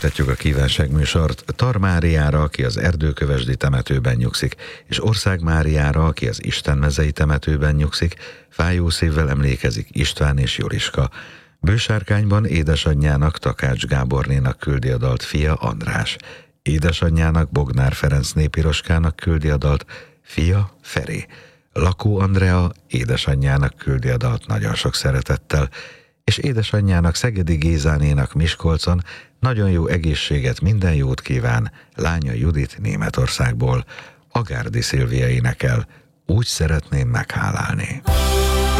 Folytatjuk a kívánságműsort Tar Máriára, aki az Erdőkövesdi temetőben nyugszik, és Ország Máriára, aki az Istenmezei temetőben nyugszik. Fájó szívvel emlékezik István és Joliska. Bősárkányban édesanyjának, Takács Gábornénak küldi a dalt fia András. Édesanyjának, Bognár Ferenc népiroskának küldi a dalt fia Feri. Lakó Andrea édesanyjának küldi a dalt nagyon sok szeretettel, és édesanyjának, Szegedi Gézánénak Miskolcon nagyon jó egészséget, minden jót kíván lánya Judit Németországból. Agárdi Szilvia énekel, úgy szeretném meghálálni.